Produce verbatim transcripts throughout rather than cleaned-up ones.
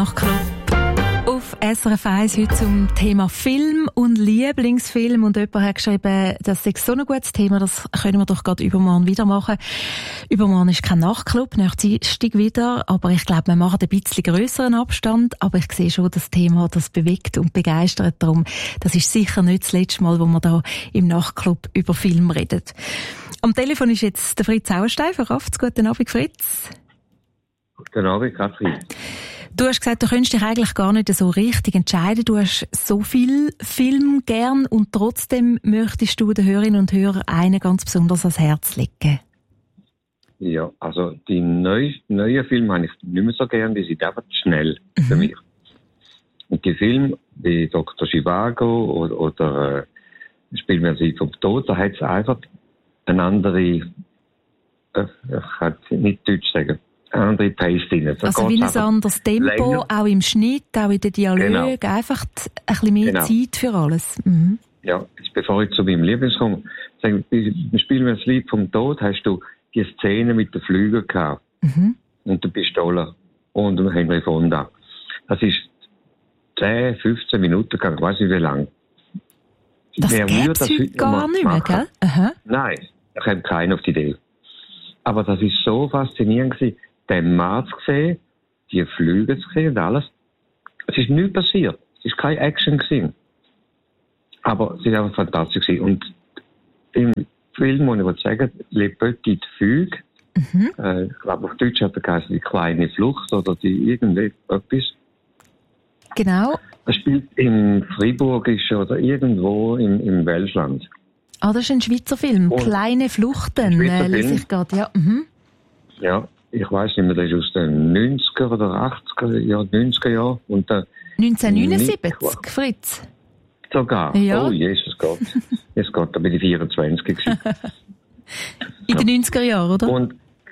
Nachtclub auf S R F eins heute zum Thema Film und Lieblingsfilm. Und jemand hat geschrieben, das ist so ein gutes Thema, das können wir doch gerade übermorgen wieder machen. Übermorgen ist kein Nachtclub, nächsten Dienstag wieder, aber ich glaube, wir machen ein bisschen grösseren Abstand. Aber ich sehe schon, das Thema, das bewegt und begeistert. Darum, das ist sicher nicht das letzte Mal, wo wir da im Nachtclub über Film reden. Am Telefon ist jetzt der Fritz Auerstein von Rafts. Guten Abend, Fritz. Guten Abend, Kathrin. Du hast gesagt, du könntest dich eigentlich gar nicht so richtig entscheiden. Du hast so viel Film gern und trotzdem möchtest du den Hörerinnen und Hörern einen ganz besonders ans Herz legen. Ja, also die neu, neuen Filme habe ich nicht mehr so gern, die sind einfach schnell mhm. für mich. Und die Filme wie Doktor Zhivago oder, oder äh, Spiel mir sie vom Tod, da hat es einfach eine andere, äh, ich kann nicht Deutsch sagen, eine andere Pace drin. Da also wie ein anderes Tempo, länger. Auch im Schnitt, auch in den Dialogen, genau. Einfach ein bisschen mehr genau. Zeit für alles. Mhm. Ja, jetzt bevor ich zu meinem Lieblings komme, sage ich, beim Spiel mir das Lied vom Tod hast du die Szene mit den Flügeln gehabt. Mhm. Und der Pistole und dem Henry Fonda. Das ist zehn, fünfzehn Minuten gegangen, ich weiss nicht wie lang. Das gibt's heute gar nicht mehr, gell? Aha. Nein, da kommt keiner auf die Idee. Aber das ist so faszinierend gewesen, den Mann zu sehen, die Flüge zu sehen und alles. Es ist nichts passiert. Es ist keine Action gewesen. Aber es ist einfach fantastisch gewesen. Und im Film, muss ich mal sagen, Le Petit Fugue, mhm. äh, ich glaube auf Deutsch hat er geheißen, die kleine Flucht oder die irgendetwas. Genau. Er spielt im Friburgischen oder irgendwo im, im Welschland. Ah, das ist ein Schweizer Film. Und Kleine Fluchten, Schweizer äh, lese ich gerade, ja. Mhm. Ja, ich weiss nicht mehr, das ist aus den neunziger oder achtziger Jahren, neunziger Jahren. Und der neunzehnhundertneunundsiebzig, Fritz. Sogar? Ja. Oh, Jesus Gott. Jetzt Gott, da bin ich vierundzwanzig gewesen. In den neunziger Jahren, oder? Und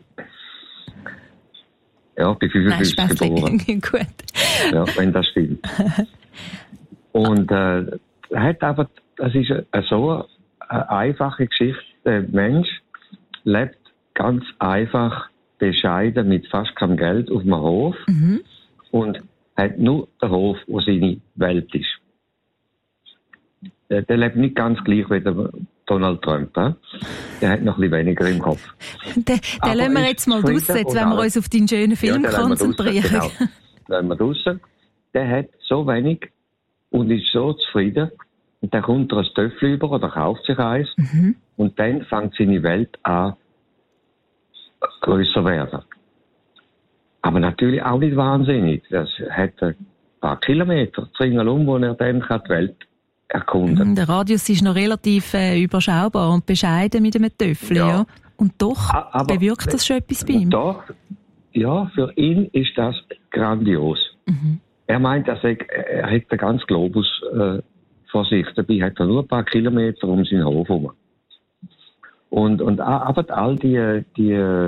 ja, bei fünfundfünfzig Nein, geboren. Gut. Ja, wenn das stimmt. Und äh, er hat einfach, das ist eine, so eine einfache Geschichte. Der Mensch lebt ganz einfach, bescheiden, mit fast keinem Geld auf dem Hof mhm. und hat nur den Hof, wo seine Welt ist. Der, der lebt nicht ganz gleich wie der Donald Trump. He? Der hat noch ein bisschen weniger im Kopf. Den, den lassen wir jetzt mal draussen, jetzt wenn wir uns auf deinen schönen Film ja, konzentrieren. Genau. Den lassen wir draussen. Der hat so wenig und ist so zufrieden. Und dann kommt er ein Töffel über oder kauft sich eins. Mhm. Und dann fängt seine Welt an, grösser werden. Aber natürlich auch nicht wahnsinnig. Das hat ein paar Kilometer ringsherum, wo er dann die Welt erkunden kann. Der Radius ist noch relativ äh, überschaubar und bescheiden mit einem Töffel. Ja. Ja. Und doch aber bewirkt das schon etwas bei ihm. Doch, ja, für ihn ist das grandios. Mhm. Er meint, er, sagt, er hat den ganzen Globus äh, vor sich. Dabei hat er nur ein paar Kilometer um seinen Hof herum. Und, und aber all die, die,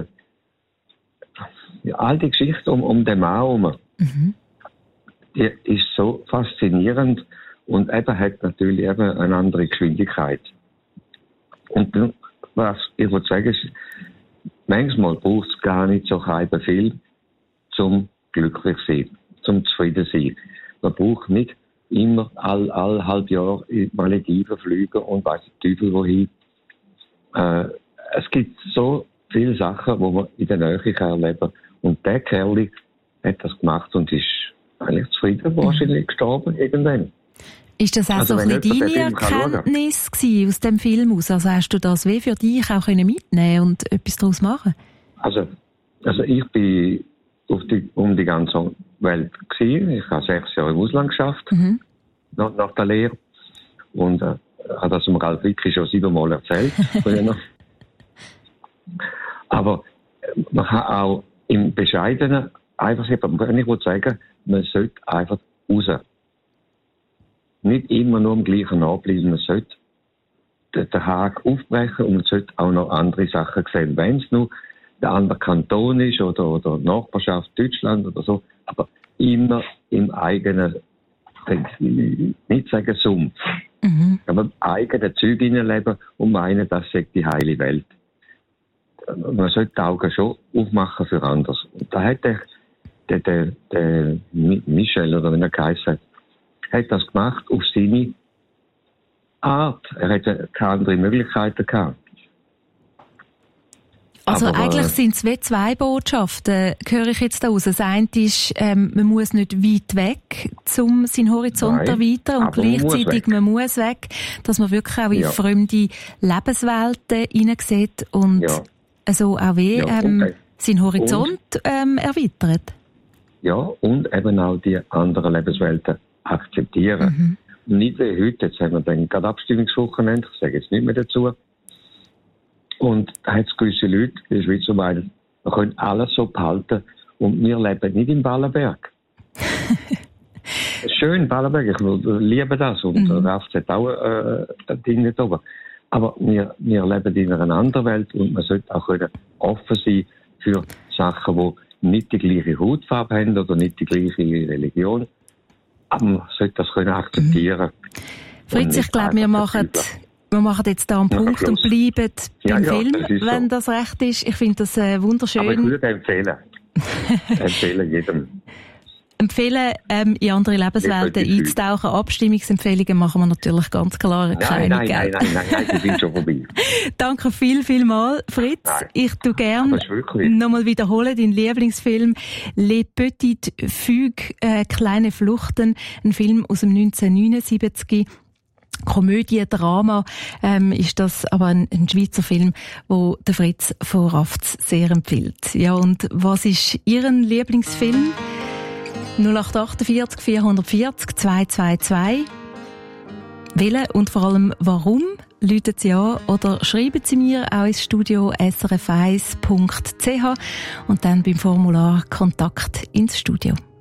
ja, all die Geschichte um, um den Mann herum, mhm. die ist so faszinierend und eben hat natürlich eben eine andere Geschwindigkeit. Und was ich würde sagen, ist, manchmal braucht es gar nicht so viel zum glücklich sein, zum zufrieden sein. Man braucht nicht immer all, all halb Jahr in Malediven fliegen und weiss der Teufel wohin. Äh, es gibt so viele Sachen, die man in der Nähe erleben kann. Und der Kerl hat das gemacht und ist eigentlich zufrieden wahrscheinlich mhm. gestorben irgendwann. Ist das auch also, so ein bisschen deine Erkenntnis gewesen aus dem Film aus? Also hast du das wie für dich auch mitnehmen und etwas daraus machen? Also, also ich bin auf die, um die ganze Welt gewesen. Ich habe sechs Jahre im Ausland geschafft, mhm. nach, nach der Lehre. Und äh, hat das dem Ralf Wicki schon siebenmal erzählt. Aber man kann auch im Bescheidenen einfach, ich würde sagen, man sollte einfach raus. Nicht immer nur am gleichen anbleiben. Man sollte den Haken aufbrechen und man sollte auch noch andere Sachen sehen. Wenn es nur der andere Kanton ist oder, oder Nachbarschaft Deutschland oder so, aber immer im eigenen, nicht sagen Sumpf, mhm. aber im eigenen Zeug hineinleben und meinen, das sei die heile Welt. Man sollte die Augen schon aufmachen für anderes. Und da hat er der, der, der Michel, oder wie er geheißen hat, hat das gemacht auf seine Art. Er hatte keine andere Möglichkeiten gehabt. Also Aber, eigentlich äh, sind es wie zwei Botschaften, höre ich jetzt daraus. Das eine ist, ähm, man muss nicht weit weg, um seinen Horizont Nein, erweitern, und aber man muss gleichzeitig weg. man muss weg, dass man wirklich auch in Ja. fremde Lebenswelten hineinsieht und Ja. also auch wie Ja, ähm, okay. seinen Horizont ähm, erweitert. Ja, und eben auch die anderen Lebenswelten akzeptieren. Mhm. Nicht wie heute, jetzt haben wir dann gerade Abstimmungswochenende, ich sage jetzt nicht mehr dazu. Und da hat es gewisse Leute in der Schweiz, die meinen, wir können alles so behalten und wir leben nicht im Ballenberg. Schön, Ballenberg, ich liebe das und Mhm. der Ralf hat auch äh, ein Ding nicht oben. Aber wir, wir leben in einer anderen Welt und man sollte auch können offen sein für Sachen, die nicht die gleiche Hautfarbe haben oder nicht die gleiche Religion. Aber man sollte das können akzeptieren. Fritz, ich glaube, wir machen, wir machen jetzt da einen Ja, Punkt und Schluss. bleiben Ja, beim ja, Film, das ist so. wenn das recht ist. Ich finde das äh, wunderschön. Aber ich würde empfehlen. empfehlen jedem. Empfehlen, ähm, in andere Lebenswelten Definitiv. einzutauchen. Abstimmungsempfehlungen machen wir natürlich ganz klar Nein, keine. nein, gell? nein, nein, nein, nein, die sind schon vorbei. Danke viel, viel mal, Fritz. Nein. Ich tu gern Aber es ist wirklich- nochmal wiederholen, deinen Lieblingsfilm Les Petites Fugues, äh, kleine Fluchten, ein Film aus dem neunzehnhundertneunundsiebzig. Komödie, Drama, ähm, ist das aber ein, ein Schweizer Film, wo der Fritz von Rafts sehr empfiehlt. Ja, und was ist Ihren Lieblingsfilm? null acht achtundvierzig vierhundertvierzig zweihundertzweiundzwanzig. Welchen und vor allem warum? Rufen Sie an oder schreiben Sie mir auch ins Studio s r f eins punkt c h und dann beim Formular Kontakt ins Studio.